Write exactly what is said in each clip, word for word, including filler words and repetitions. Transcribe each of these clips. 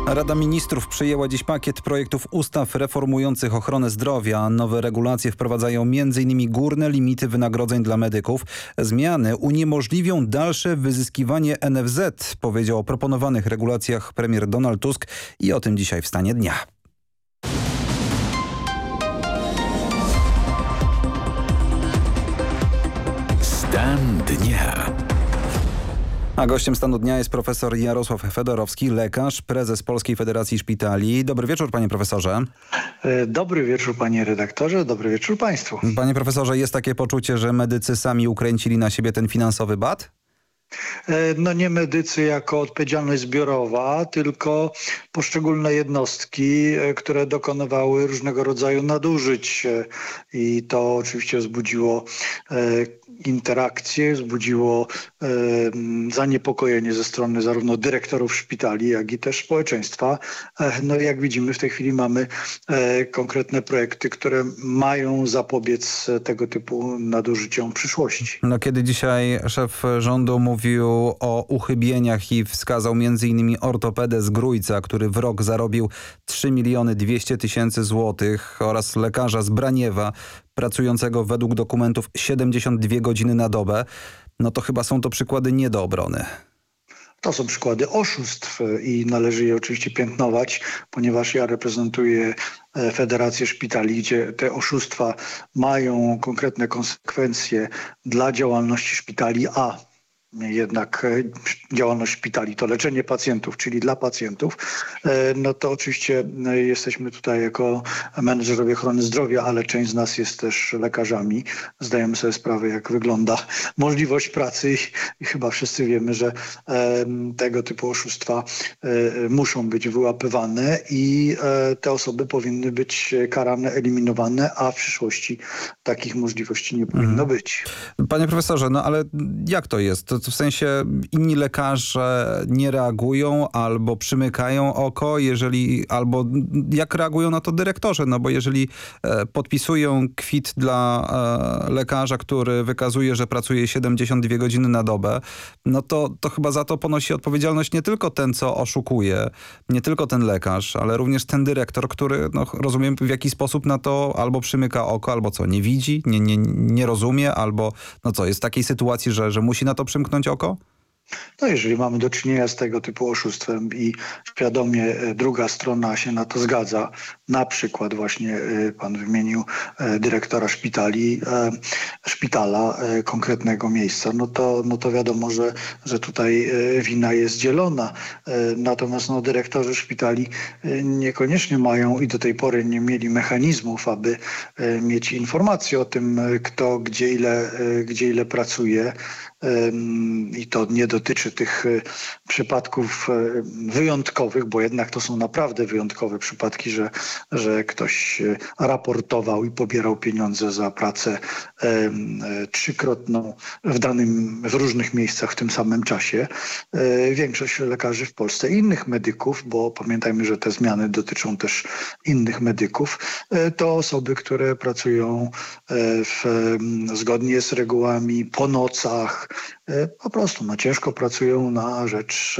Rada Ministrów przyjęła dziś pakiet projektów ustaw reformujących ochronę zdrowia. Nowe regulacje wprowadzają między innymi górne limity wynagrodzeń dla medyków. Zmiany uniemożliwią dalsze wyzyskiwanie N F Z, powiedział o proponowanych regulacjach premier Donald Tusk i o tym dzisiaj w Stanie Dnia. Stan Dnia. A gościem Stanu Dnia jest profesor Jarosław Fedorowski, lekarz, prezes Polskiej Federacji Szpitali. Dobry wieczór, panie profesorze. Dobry wieczór, panie redaktorze, dobry wieczór państwu. Panie profesorze, jest takie poczucie, że medycy sami ukręcili na siebie ten finansowy bat? No nie medycy jako odpowiedzialność zbiorowa, tylko poszczególne jednostki, które dokonywały różnego rodzaju nadużyć. I to oczywiście wzbudziło interakcje, wzbudziło zaniepokojenie ze strony zarówno dyrektorów szpitali, jak i też społeczeństwa. No jak widzimy, w tej chwili mamy konkretne projekty, które mają zapobiec tego typu nadużyciom w przyszłości. No kiedy dzisiaj szef rządu mówił o uchybieniach i wskazał między innymi ortopedę z Grójca, który w rok zarobił trzy miliony dwieście tysięcy złotych, oraz lekarza z Braniewa, pracującego według dokumentów siedemdziesiąt dwie godziny na dobę, no to chyba są to przykłady nie do obrony. To są przykłady oszustw i należy je oczywiście piętnować, ponieważ ja reprezentuję Federację Szpitali, gdzie te oszustwa mają konkretne konsekwencje dla działalności szpitali, a jednak działalność szpitali to leczenie pacjentów, czyli dla pacjentów, no to oczywiście jesteśmy tutaj jako menedżerowie ochrony zdrowia, ale część z nas jest też lekarzami. Zdajemy sobie sprawę, jak wygląda możliwość pracy i chyba wszyscy wiemy, że tego typu oszustwa muszą być wyłapywane i te osoby powinny być karane, eliminowane, a w przyszłości takich możliwości nie powinno hmm. być. Panie profesorze, no ale jak to jest? To w sensie inni lekarze nie reagują albo przymykają oko, jeżeli, albo jak reagują na to dyrektorzy? No bo jeżeli e, podpisują kwit dla e, lekarza, który wykazuje, że pracuje siedemdziesiąt dwie godziny na dobę, no to, to chyba za to ponosi odpowiedzialność nie tylko ten, co oszukuje, nie tylko ten lekarz, ale również ten dyrektor, który, no, rozumiem, w jakiś sposób na to albo przymyka oko, albo co, nie widzi, nie, nie, nie rozumie, albo no co, jest w takiej sytuacji, że, że musi na to przymknąć oko? No jeżeli mamy do czynienia z tego typu oszustwem i świadomie druga strona się na to zgadza, na przykład właśnie pan wymienił dyrektora szpitali, szpitala, konkretnego miejsca, no to, no to wiadomo, że, że tutaj wina jest dzielona. Natomiast no, dyrektorzy szpitali niekoniecznie mają i do tej pory nie mieli mechanizmów, aby mieć informacje o tym, kto gdzie ile, gdzie ile pracuje. I to nie dotyczy tych przypadków wyjątkowych, bo jednak to są naprawdę wyjątkowe przypadki, że, że ktoś raportował i pobierał pieniądze za pracę trzykrotną w danym, w różnych miejscach w tym samym czasie. Większość lekarzy w Polsce i innych medyków, bo pamiętajmy, że te zmiany dotyczą też innych medyków, to osoby, które pracują w, zgodnie z regułami po nocach, po prostu no, ciężko pracują na rzecz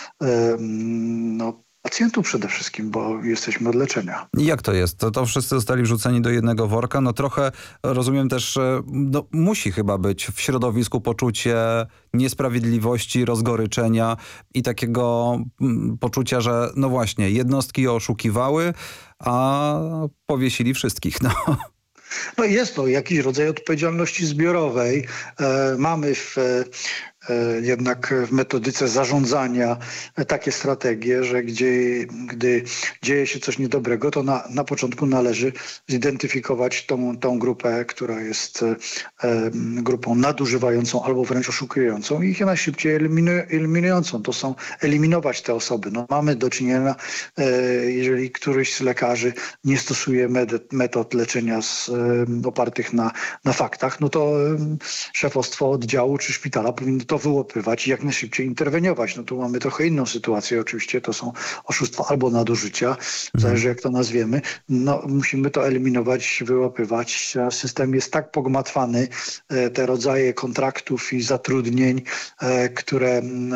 no, pacjentów przede wszystkim, bo jesteśmy od leczenia. I jak to jest? To, to wszyscy zostali wrzuceni do jednego worka. No trochę rozumiem też, no, musi chyba być w środowisku poczucie niesprawiedliwości, rozgoryczenia i takiego mm, poczucia, że no właśnie, jednostki oszukiwały, a powiesili wszystkich. No. No jest to jakiś rodzaj odpowiedzialności zbiorowej. E, mamy w e, jednak w metodyce zarządzania takie strategie, że gdzie, gdy dzieje się coś niedobrego, to na, na początku należy zidentyfikować tą, tą grupę, która jest e, grupą nadużywającą albo wręcz oszukującą i ich najszybciej eliminu, eliminującą. To są eliminować te osoby. No, mamy do czynienia, e, jeżeli któryś z lekarzy nie stosuje med, metod leczenia z, e, opartych na, na faktach, no to e, szefostwo oddziału czy szpitala powinno to wyłapywać i jak najszybciej interweniować. No tu mamy trochę inną sytuację. Oczywiście to są oszustwa albo nadużycia, zależy jak to nazwiemy. No musimy to eliminować, wyłapywać. System jest tak pogmatwany, te rodzaje kontraktów i zatrudnień, które